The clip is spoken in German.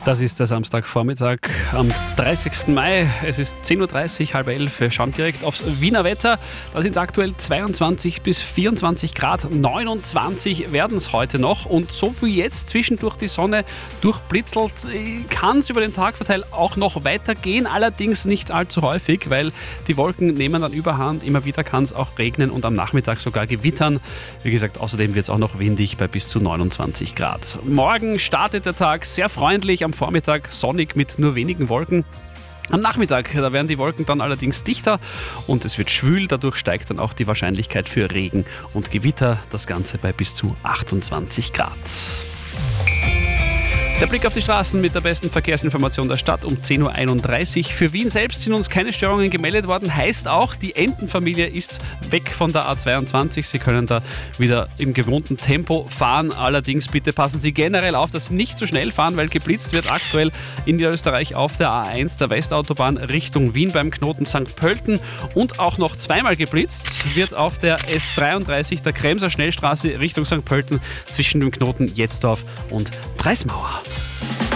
Das ist der Samstagvormittag am 30. Mai. Es ist 10.30 Uhr, halb 11. Wir schauen direkt aufs Wiener Wetter. Da sind es aktuell 22 bis 24 Grad. 29 werden es heute noch. Und so wie jetzt zwischendurch die Sonne durchblitzelt, kann es über den Tag verteilt auch noch weitergehen. Allerdings nicht allzu häufig, weil die Wolken nehmen dann überhand. Immer wieder kann es auch regnen und am Nachmittag sogar gewittern. Wie gesagt, außerdem wird es auch noch windig bei bis zu 29 Grad. Morgen startet der Tag sehr freundlich. Am Vormittag sonnig mit nur wenigen Wolken. Am Nachmittag, da werden die Wolken dann allerdings dichter und es wird schwül. Dadurch steigt dann auch die Wahrscheinlichkeit für Regen und Gewitter. Das Ganze bei bis zu 28 Grad. Der Blick auf die Straßen mit der besten Verkehrsinformation der Stadt um 10.31 Uhr. Für Wien selbst sind uns keine Störungen gemeldet worden. Heißt auch, die Entenfamilie ist weg von der A22. Sie können da wieder im gewohnten Tempo fahren. Allerdings bitte passen Sie generell auf, dass Sie nicht zu schnell fahren, weil geblitzt wird aktuell in Niederösterreich auf der A1 der Westautobahn Richtung Wien beim Knoten St. Pölten. Und auch noch zweimal geblitzt wird auf der S33 der Kremser Schnellstraße Richtung St. Pölten zwischen dem Knoten Jetzdorf und Dreismauer.